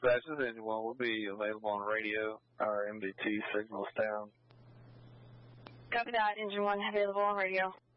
Dispatch, this is Engine 1. We'll be available on radio. Our MDT signals down. Copy that, Engine 1, available on radio.